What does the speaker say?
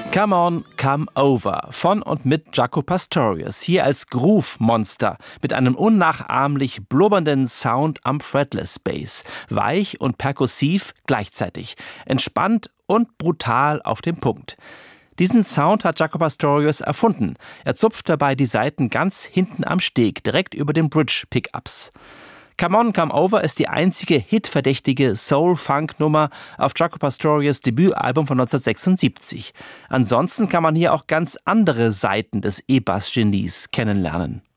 Come On, Come Over von und mit Jaco Pastorius, hier als Groove-Monster mit einem unnachahmlich blubbernden Sound am Fretless Bass. Weich und perkussiv gleichzeitig, entspannt und brutal auf den Punkt. Diesen Sound hat Jaco Pastorius erfunden. Er zupft dabei die Saiten ganz hinten am Steg, direkt über den Bridge-Pickups. Come On, Come Over ist die einzige hitverdächtige Soul-Funk-Nummer auf Jaco Pastorius' Debütalbum von 1976. Ansonsten kann man hier auch ganz andere Seiten des E-Bass-Genies kennenlernen.